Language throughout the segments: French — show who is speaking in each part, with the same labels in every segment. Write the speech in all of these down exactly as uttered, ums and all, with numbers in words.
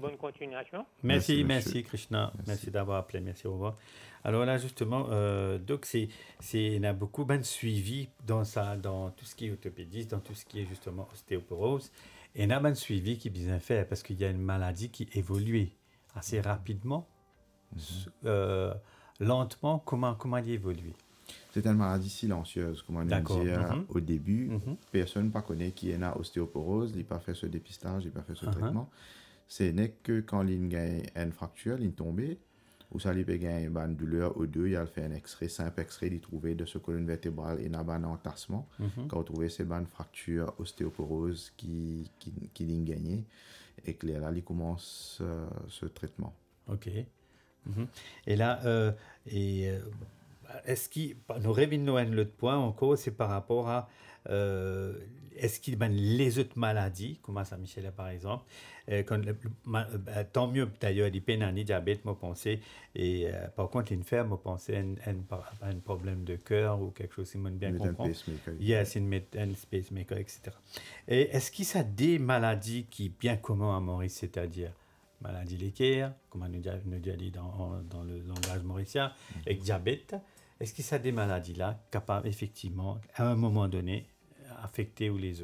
Speaker 1: bonne continuation.
Speaker 2: Merci,
Speaker 3: Merci,
Speaker 2: merci,
Speaker 3: monsieur.
Speaker 2: Krishna. Merci,
Speaker 3: Merci.
Speaker 2: d'avoir appelé. Merci, au revoir. Alors là, justement, euh, donc, c'est, c'est, il y a beaucoup ben, de suivi dans, ça, dans tout ce qui est orthopédiste, dans tout ce qui est justement ostéoporose. Et il y a ben, de suivi qui est bien fait parce qu'il y a une maladie qui évolue assez rapidement,
Speaker 3: Mhm.
Speaker 2: euh, lentement. Comment, comment elle évolue?
Speaker 3: C'est une maladie silencieuse, comme on a
Speaker 2: D'accord.
Speaker 3: dit euh,
Speaker 2: Mhm.
Speaker 3: au début.
Speaker 2: Mhm.
Speaker 3: Personne ne connaît qui est a ostéoporose, il n'a pas fait ce dépistage, il n'a pas fait ce
Speaker 2: Uh-huh.
Speaker 3: traitement. Ce n'est que quand il a une fracture, il tombe, ou ça lui a une douleur ou deux, il a fait un extrait, simple extrait, il trouvé de ce colonne vertébrale et il a un entassement.
Speaker 2: Mhm.
Speaker 3: Quand on trouvait cette une fracture ostéoporose qui, qui, qui l'a gagné, et que là, il commence euh, ce traitement.
Speaker 2: OK. Mhm. Et là, euh, et, euh, est-ce qu'il, nous revenons à l'autre point encore, c'est par rapport à, euh, est-ce qu'il y a les autres maladies, comme ça, Michel, par exemple, euh, quand le- ma- euh, tant mieux d'ailleurs, les pénani, diabète, moi pensais, et euh, par contre, une ferme, moi pensais à un, un, un problème de cœur ou quelque chose, si je bien
Speaker 3: Il met un
Speaker 2: comprendre.
Speaker 3: pacemaker.
Speaker 2: Yes, une met- un pacemaker, et cetera. Et est-ce qu'il y a des maladies qui sont bien communes à Maurice, c'est-à-dire maladie laitière, comme on nous dit nous dit dans, dans le langage mauricien, et diabète, est-ce qu'il y a des maladies-là capables, effectivement, à un moment donné, affecter ou les os?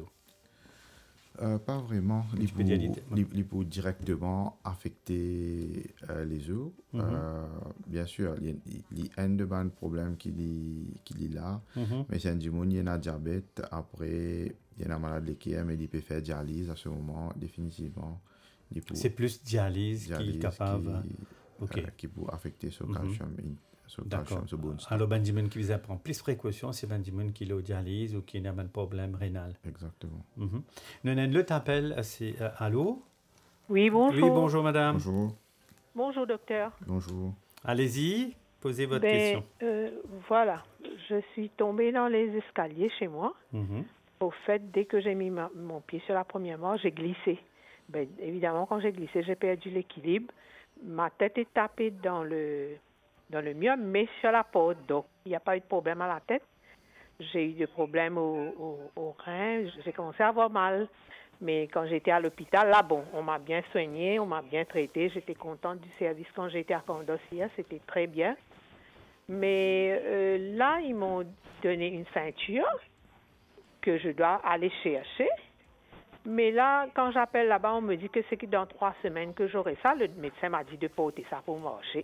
Speaker 3: Euh, pas vraiment.
Speaker 2: Tu
Speaker 3: Il
Speaker 2: peux dire
Speaker 3: peut,
Speaker 2: les-
Speaker 3: il- il peut directement affecter euh, les os.
Speaker 2: Mhm.
Speaker 3: Euh, bien sûr, il y a, il y a un de bons problèmes qu'il y, qu'il y a là.
Speaker 2: Mhm.
Speaker 3: Mais c'est un dimon, il y a un diabète. Après, il y a un malade laitier, mais il peut faire dialyse à ce moment, définitivement. Il peut,
Speaker 2: C'est plus dialyse, qui est
Speaker 3: dialyse
Speaker 2: capable.
Speaker 3: qui,
Speaker 2: Ok.
Speaker 3: euh, qui peut affecter ce
Speaker 2: Mhm.
Speaker 3: calcium, ce
Speaker 2: D'accord.
Speaker 3: calcium, ce bon stock.
Speaker 2: Alors, ben, Dimon qui vous prend plus précaution, c'est ben, Dimon qui est au dialyse ou qui a un problème rénal.
Speaker 3: Exactement.
Speaker 2: Mhm. Nous avons l'autre appel, c'est euh, allô?
Speaker 1: Oui, bonjour.
Speaker 2: Oui, bonjour madame.
Speaker 3: Bonjour.
Speaker 1: Bonjour, docteur.
Speaker 3: Bonjour.
Speaker 2: Allez-y, posez votre
Speaker 1: Ben,
Speaker 2: question.
Speaker 1: euh, voilà, je suis tombée dans les escaliers chez moi.
Speaker 2: Mhm.
Speaker 1: Au fait, dès que j'ai mis ma- mon pied sur la première marche, j'ai glissé. Ben, évidemment, quand j'ai glissé, j'ai perdu l'équilibre. Ma tête est tapée dans le, dans le mur, mais sur la porte. Donc, il n'y a pas eu de problème à la tête. J'ai eu des problèmes au, au, au rein. J'ai commencé à avoir mal. Mais quand j'étais à l'hôpital, là, bon, on m'a bien soigné, on m'a bien traité. J'étais contente du service quand j'étais à Condorcet. C'était très bien. Mais euh, là, ils m'ont donné une ceinture que je dois aller chercher. Mais là, quand j'appelle là-bas, on me dit que c'est que dans trois semaines que j'aurai ça. Le médecin m'a dit de porter ça pour marcher.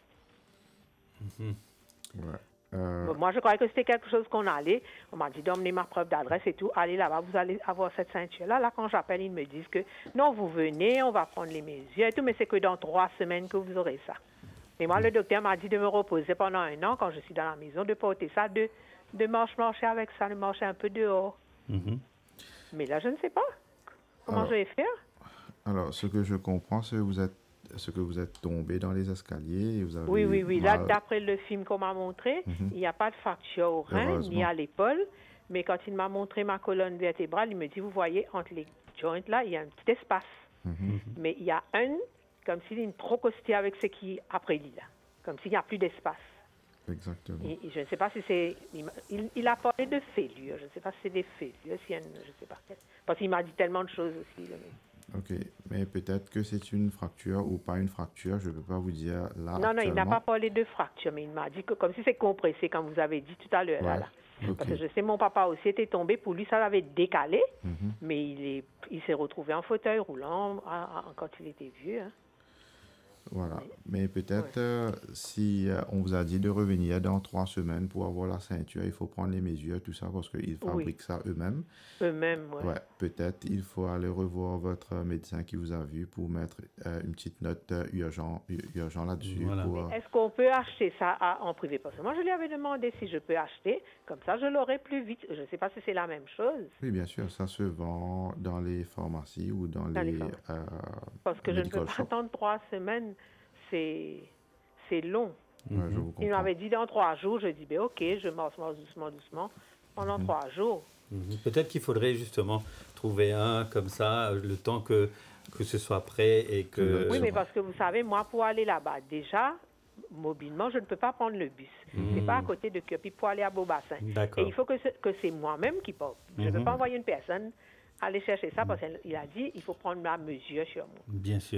Speaker 3: Ouais. Euh,
Speaker 1: Bon, moi, je croyais que c'était quelque chose qu'on allait. On m'a dit d'emmener ma preuve d'adresse et tout. Allez là-bas, vous allez avoir cette ceinture-là. Là, quand j'appelle, ils me disent que non, vous venez, on va prendre les mesures et tout, mais c'est que dans trois semaines que vous aurez ça. Mais moi, le docteur m'a dit de me reposer pendant un an quand je suis dans la maison, de porter ça, de, de marcher avec ça, de marcher un peu dehors.
Speaker 2: Mhm.
Speaker 1: Mais là, je ne sais pas. Comment
Speaker 3: Alors,
Speaker 1: je vais faire?
Speaker 3: Alors, ce que je comprends, c'est que vous êtes, ce que vous êtes tombé dans les escaliers et vous avez
Speaker 1: Oui, oui, oui. Là,
Speaker 3: mal-
Speaker 1: d'après le film qu'on m'a montré,
Speaker 3: Mhm.
Speaker 1: il n'y a pas de fracture au rein
Speaker 3: Heureusement.
Speaker 1: ni à l'épaule. Mais quand il m'a montré ma colonne vertébrale, il me dit, vous voyez, entre les joints, là, il y a un petit espace.
Speaker 3: Mhm.
Speaker 1: Mais il y a un, comme s'il y a une trocostie avec ce qui est après lui, là. Comme s'il n'y a plus d'espace.
Speaker 3: Exactement.
Speaker 1: Et, et je ne sais pas si c'est... Il, m'a- il- il a parlé de fêlure. Je ne sais pas si c'est des fêlures, s'il y a une- je ne sais pas. Parce qu'il m'a dit tellement de choses aussi. le mec.
Speaker 3: Ok, mais peut-être que c'est une fracture ou pas une fracture, je ne peux pas vous dire là
Speaker 1: Non, non, il n'a
Speaker 3: actuellement.
Speaker 1: pas parlé de fracture, mais il m'a dit que comme si c'est compressé, comme vous avez dit tout à l'heure. là,
Speaker 3: Ouais,
Speaker 1: là.
Speaker 3: ok.
Speaker 1: Parce que je sais, mon papa aussi était tombé, pour lui, ça l'avait décalé,
Speaker 3: Mhm.
Speaker 1: mais il est, il s'est retrouvé en fauteuil roulant à- à- quand il était vieux. hein.
Speaker 3: Voilà, mais peut-être euh, si euh, on vous a dit de revenir dans trois semaines pour avoir la ceinture, il faut prendre les mesures, tout ça, parce qu'ils fabriquent ça eux-mêmes.
Speaker 1: Eux-mêmes, ouais.
Speaker 3: Ouais, peut-être il faut aller revoir votre médecin qui vous a vu pour mettre euh, une petite note euh, urgent, u- urgent là-dessus.
Speaker 2: Voilà.
Speaker 3: pour, euh,
Speaker 1: Est-ce qu'on peut acheter ça à- en privé? Parce que moi, je lui avais demandé si je peux acheter, comme ça, je l'aurai plus vite. Je ne sais pas si c'est la même chose,
Speaker 3: Oui, bien sûr, ça se vend dans les pharmacies ou dans,
Speaker 1: Dans les
Speaker 3: les,
Speaker 1: pharmacies.
Speaker 3: euh,
Speaker 1: parce que je ne peux
Speaker 3: medical
Speaker 1: pas
Speaker 3: shops.
Speaker 1: attendre trois semaines. C'est, c'est long.
Speaker 3: Ouais, je vous
Speaker 1: Il
Speaker 3: comprends.
Speaker 1: m'avait dit dans trois jours. Je dis, ben ok, je marche marche doucement, doucement, pendant trois jours.
Speaker 2: Mhm. Peut-être qu'il faudrait justement trouver un comme ça, le temps que, que ce soit prêt et que...
Speaker 3: Que le-
Speaker 1: Oui,
Speaker 3: Euh,
Speaker 1: mais parce que vous savez, moi, pour aller là-bas, déjà, mobilement, je ne peux pas prendre le bus. C'est pas à côté de Curpi pour aller à Beaubassin.
Speaker 2: D'accord.
Speaker 1: Et il faut que c'est, que c'est moi-même qui porte. Je ne peux
Speaker 2: Mhm.
Speaker 1: pas envoyer une personne aller chercher ça parce qu'il a dit il faut prendre la mesure sur moi.
Speaker 2: Bien sûr.